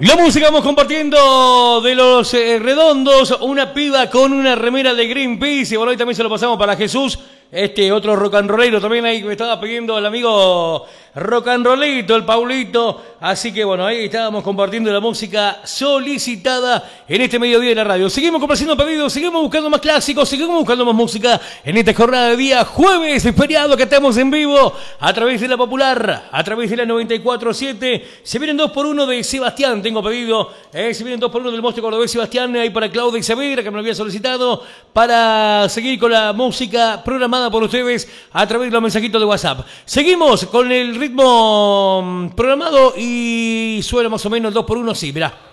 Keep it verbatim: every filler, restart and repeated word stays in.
La música vamos compartiendo de los eh, Redondos, una piba con una remera de Greenpeace, y bueno, hoy también se lo pasamos para Jesús, este otro rock and rollero también ahí que me estaba pidiendo el amigo rock and rollito, el Paulito, así que bueno, ahí estábamos compartiendo la música solicitada en este mediodía de la radio. Seguimos compartiendo pedidos, seguimos buscando más clásicos, seguimos buscando más música en esta jornada de día jueves, feriado que estamos en vivo a través de la Popular, a través de la noventa y cuatro punto siete. Se vienen dos por uno de Sebastián, tengo pedido, eh, se vienen dos por uno del monstruo cordobés Sebastián, ahí para Claudia Isabela, que me lo había solicitado, para seguir con la música programada por ustedes a través de los mensajitos de WhatsApp. Seguimos con el ritmo programado y suena más o menos el dos por uno, sí, mirá.